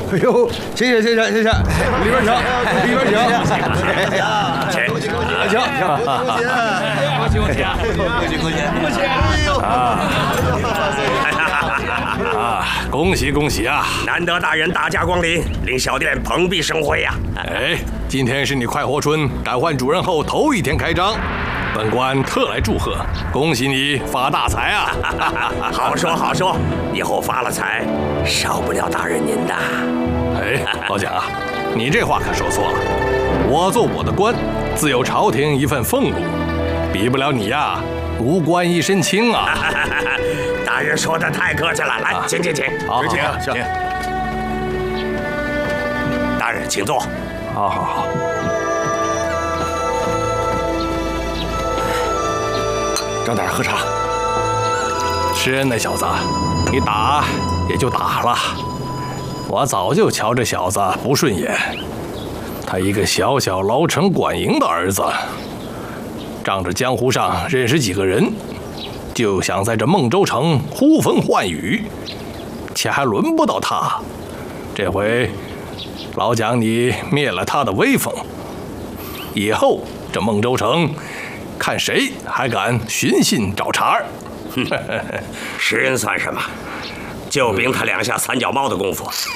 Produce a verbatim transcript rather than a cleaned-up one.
哎呦，谢谢谢谢谢谢，里边请，里边请， 请， 恭喜恭喜，请请， 恭喜恭喜， 恭喜恭喜，恭喜！ 啊啊！恭喜恭喜啊！ 难得大人大驾光临，令小店蓬荜生辉呀！ 哎，今天是你快活村改换主人后头一天开张，本官特来祝贺，恭喜你发大财啊！ 好说好说，以后发了财，少不了大人您的。 哎，老蒋啊，你这话可说错了。我做我的官，自有朝廷一份俸禄，比不了你呀，无官一身轻啊！ 大人说的太客气了，来，请请请， 好， 请请。 大人请坐。 好好好。 张大人喝茶。 施恩那小子，你打也就打了，我早就瞧这小子不顺眼。他一个小小牢城管营的儿子，仗着江湖上认识几个人，就想在这孟州城呼风唤雨，且还轮不到他。这回老蒋你灭了他的威风，以后这孟州城看谁还敢寻衅找茬儿。 施恩算什么？就凭他两下三脚猫的功夫，